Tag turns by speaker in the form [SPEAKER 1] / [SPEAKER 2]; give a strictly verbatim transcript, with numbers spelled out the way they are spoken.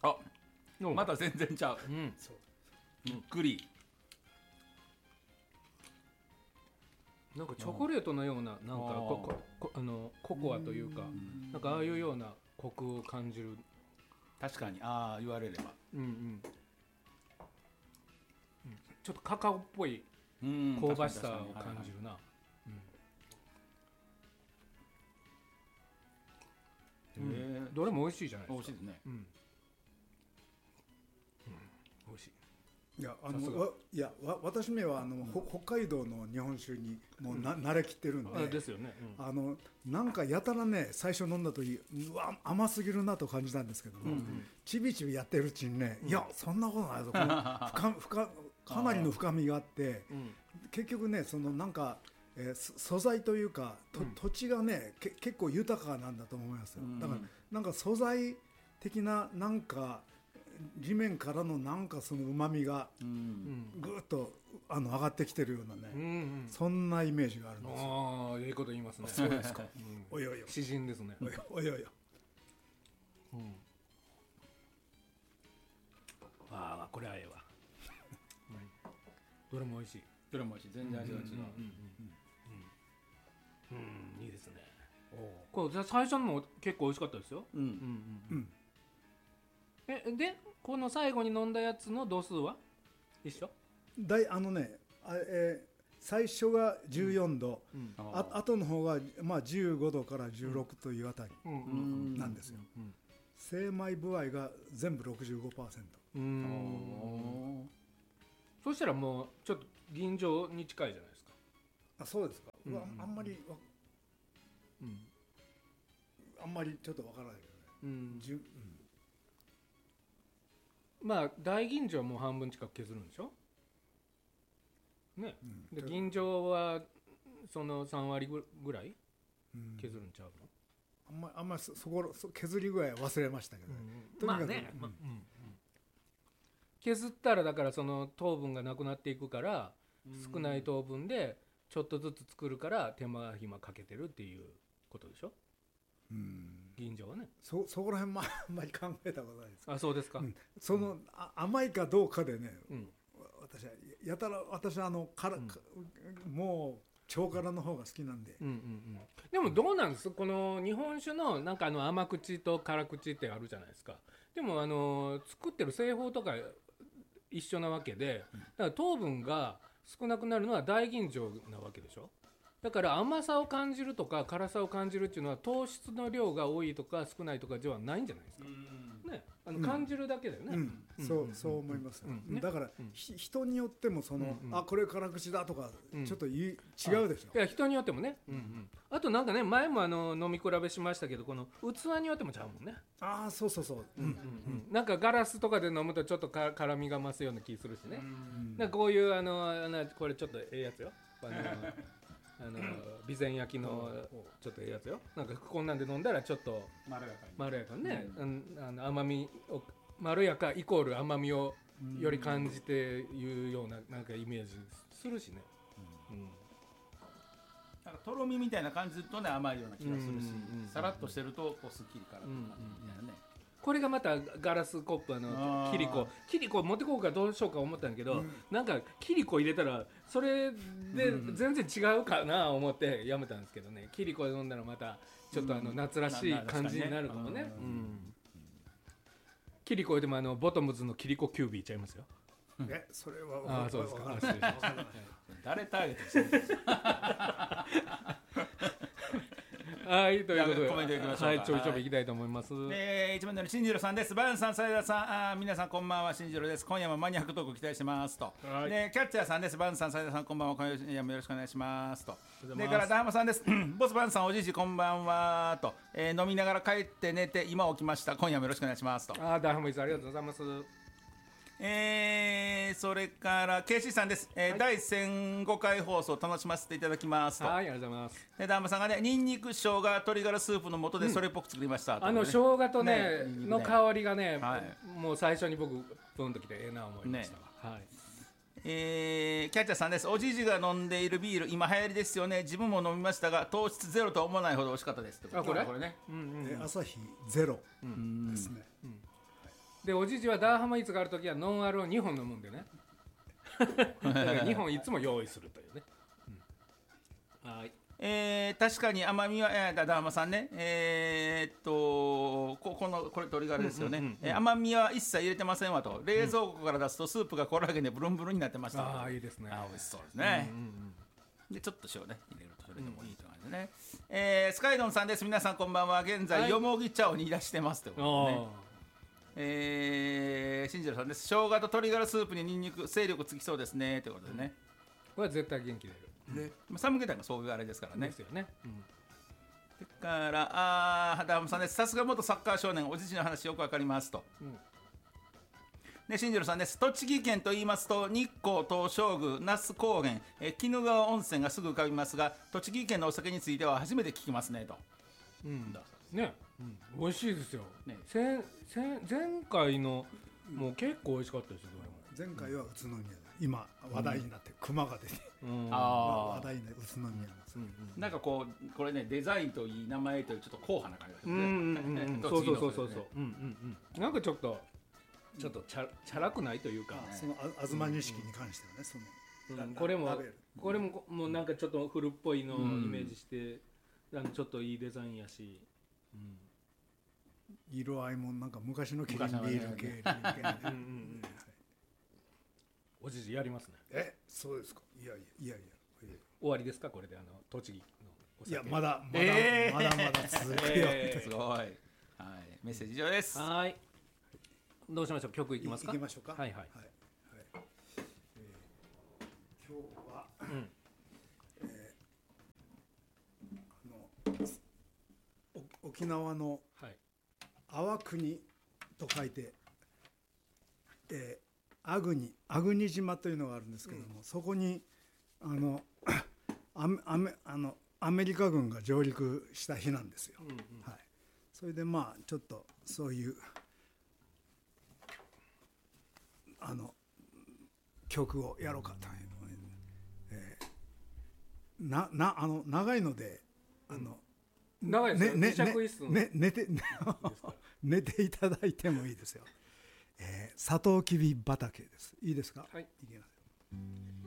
[SPEAKER 1] あ、また全然ちゃう、
[SPEAKER 2] うん、
[SPEAKER 1] そうびっくり、
[SPEAKER 2] なんかチョコレートのような、なんかこここあのココアというか、なんかああいうようなコクを感じる。
[SPEAKER 1] 確かに、ああ言われれば、
[SPEAKER 2] うんうん、ちょっとカカオっぽい
[SPEAKER 1] うん
[SPEAKER 2] 香ばしさを感じるな。どれも美味しいじゃないですか。
[SPEAKER 1] 美味しいですね、
[SPEAKER 2] うんうん、美味しい。
[SPEAKER 3] いやあのわいやわ私めはあの、うん、北海道の日本酒にもうな、うん、慣れきってるんで、
[SPEAKER 2] あですよね、
[SPEAKER 3] うん、あのなんかやたらね最初飲んだ時うわ甘すぎるなと感じたんですけども、うんうん、ちびちびやってるうちにね、うん、いやそんなことないぞ、この深深かなりの深みがあって、うん、結局ねそのなんか、えー、素材というかと、うん、土地がねけ結構豊かなんだと思いますよ、うん、だからなんか素材的ななんか地面からのなんかその旨味がぐーっとあの上がってきてるようなね、うんうん、そんなイメージがあるんですよ。
[SPEAKER 2] ああ、いいこと言いますね。
[SPEAKER 3] そうですか。
[SPEAKER 2] うん、おいおいよ。詩人ですね。
[SPEAKER 3] おいおいおいよ。
[SPEAKER 2] うん、ああ、これはええわ。どれも美味しい。
[SPEAKER 1] どれも美味しい。全然味が違う。
[SPEAKER 2] うん、いいですね。これ最初のも結構美味しかったですよ。うんうんうん。うんえでこの最後に飲んだやつの度数は一緒？
[SPEAKER 3] だいあのねあ、えー、最初がじゅうよんど、うん、あ後の方が、まあ、じゅうごどからじゅうろくというあたりなんですよ。精米部合が全部 ろくじゅうごパーセント。 うーん
[SPEAKER 2] そしたらもうちょっと吟醸に近いじゃないですか。
[SPEAKER 3] あ、そうですか、うんうん、あんまり、うん、あんまりちょっとわからないけどね、うんじゅうん
[SPEAKER 2] まあ大吟醸はもう半分近く削るんでしょね、うん、で吟醸はそのさんわりぐらい削るんちゃうの、
[SPEAKER 3] うん、あんまりあんまりそこそ削り具合は忘れましたけどね、
[SPEAKER 2] うん、まあね、うんうん、削ったらだからその糖分がなくなっていくから少ない糖分でちょっとずつ作るから手間暇かけてるっていうことでしょ。うん、吟醸はね
[SPEAKER 3] そ, そこら辺、まあ、あんまり考えたことないです。
[SPEAKER 2] あ、そうですか、うん、
[SPEAKER 3] そのあ甘いかどうかでね、うん、私はやたら私はあのから、うん、もう超辛の方が好きなんで、うんうんうん、
[SPEAKER 2] でもどうなんですこの日本酒のなんかあの甘口と辛口ってあるじゃないですか。でもあの作ってる製法とか一緒なわけで、だから糖分が少なくなるのは大吟醸なわけでしょ。だから甘さを感じるとか辛さを感じるっていうのは糖質の量が多いとか少ないとかではないんじゃないですか、ね、あの感じるだけだよね、うん
[SPEAKER 3] うん、そう、そう思います、うんね、だから、うん、人によってもその、うんうん、あこれ辛口だとかちょっとい違うでしょ。
[SPEAKER 2] いや人によってもね、うんうん、あとなんかね前もあの飲み比べしましたけどこの器によってもちゃうもんね。
[SPEAKER 3] ああそうそうそう、うんうんうん、
[SPEAKER 2] なんかガラスとかで飲むとちょっとか辛みが増すような気するしね、うん、なんかこういうあのこれちょっとええやつよあのあの備前焼きのちょっとええやつよ。なんかこんなんで飲んだらちょっとまろやかにまろやかにね、うん、あの甘みをまろやかイコール甘みをより感じていうようななんかイメージするしね、うんうん、
[SPEAKER 1] なんかとろみみたいな感じするとね甘いような気がするし、うんうん、さらっとしてるとこうすっきり辛くなるみたいなね、
[SPEAKER 2] これがまたガラスコップあのキリコキリコ持ってこうかどうしようか思ったんだけど、うん、なんかキリコ入れたらそれで全然違うかな思ってやめたんですけどね。キリコで飲んだらまたちょっとあの夏らしい感じになるかもね、うんうん、キリコでもあのボトムズのキリコキュービーちゃいますよ。
[SPEAKER 3] えそれは
[SPEAKER 2] あそうですか。あ失礼しました
[SPEAKER 1] 誰ターゲットしてるんですか
[SPEAKER 2] はいということで
[SPEAKER 1] コメントいきましょうか。
[SPEAKER 2] はいちょびちょびいきたいと思います。
[SPEAKER 1] えー、一番乗り新次郎さんです。バンさん斉田さんあ皆さんこんばんは新次郎です。今夜もマニアックトーク期待してますと。でキャッチャーさんです。バンさん斉田さんこんばんは今夜もよろしくお願いしますと。でからダハマさんですボスバンさんおじいじこんばんはと、えー、飲みながら帰って寝て今起きました今夜もよろしくお願いしますと。
[SPEAKER 2] あダハマさんありがとうございます。
[SPEAKER 1] えー、それから ケーシー さんです、えーはい、だいせんごかい放送楽しませていただきますと。
[SPEAKER 2] はいありがとうございます。
[SPEAKER 1] でダンマさんがねニンニク生姜鶏ガラスープの素でそれっぽく作りましたと、ね
[SPEAKER 2] うん、あの生姜と ね, ねの香りがね、はい、もう最初に僕プンときてええな思いましたわ、ねはい
[SPEAKER 1] えー、キャッチャーさんです。おじじが飲んでいるビール今流行りですよね。自分も飲みましたが糖質ゼロとは思わないほど美味しかったです。
[SPEAKER 2] あこれこれ
[SPEAKER 3] ね、うんうん、朝日ゼロですね、うんうん
[SPEAKER 2] でおじじはダーハマイツがあるときはノンアルをにほん飲むんでねだからにほんいつも用意するというね、うん、はい。
[SPEAKER 1] えー、確かに甘みは、えー、ダーハマさんね、えー、っとここのこれ鶏ガラですよね、うんうんうんうん、えー、甘みは一切入れてませんわと、冷蔵庫から出すとスープがコラーゲンでブルンブルンになってました。
[SPEAKER 2] ああいいですね。
[SPEAKER 1] あ美味しそうですね、うんうんうん、でちょっと塩ね入れるとそれでもいいという感じでね、うん、えー、スカイドンさんです。皆さんこんばんは。現在、はい、よもぎ茶を煮出してますということでね。えー、新次郎さんです。生姜と鶏ガラスープにニンニク勢力つきそうですねということでね、
[SPEAKER 2] これは絶対元気出る。
[SPEAKER 1] で寒気たがそういうあれですからね。
[SPEAKER 2] ですよね、うん、
[SPEAKER 1] だからあーダームさんです。さすが元サッカー少年、おじちの話よくわかりますと、うん、で新次郎さんです。栃木県と言いますと日光東照宮那須高原え鬼怒川温泉がすぐ浮かびますが、栃木県のお酒については初めて聞きますねと、
[SPEAKER 2] うん、だね、うん、美味しいですよ、ね、前, 前回のもう結構美味しかったですよ。
[SPEAKER 3] 前回は宇都宮で今話題になって、うん、熊が出て、うん、
[SPEAKER 1] あ
[SPEAKER 3] 話題になって宇都宮なんです、うん
[SPEAKER 1] うん、なんかこうこれねデザインといい名前といいちょっと硬派な感じが、
[SPEAKER 2] ね、うんうんうん、そうそうそうそうそう、うんうんうん、なんかちょっとちょっとチャチャラくないというか、
[SPEAKER 3] あその東錦に関してはね、その、
[SPEAKER 2] うん、これもこれももうなんかちょっと古っぽいのをイメージして、うん、ちょっといいデザインやし、うん、
[SPEAKER 3] 色合いもなんか昔のキリンビール系
[SPEAKER 2] おじじやりますね。
[SPEAKER 3] え、そうですか。いやいやいやいや。
[SPEAKER 2] 終わりですかこれで、あの栃木のお酒。
[SPEAKER 3] いやまだまだ、
[SPEAKER 1] えー、
[SPEAKER 3] まだまだ続くよ、
[SPEAKER 1] えー、すごい、はい、メッセージ以上です。
[SPEAKER 2] はい、どうしましょう。曲いきますか。
[SPEAKER 3] いきましょうか。
[SPEAKER 2] はいはい、はい
[SPEAKER 3] はい、えー、今日は、うんえー、あの沖縄の粟国と書いて、えーアグニアグニ島というのがあるんですけども、うん、そこにあのアメアメあのアメリカ軍が上陸した日なんですよ、うんうん、はい、それでまあちょっとそういうあの曲をやろうかという、えー、ななあの長いのであの、
[SPEAKER 2] うん、長いですよ、ねね
[SPEAKER 3] ね、寝て寝ていただいてもいいですよ。えー、サトウキビ畑です。いいですか。
[SPEAKER 2] はい。
[SPEAKER 3] いきます。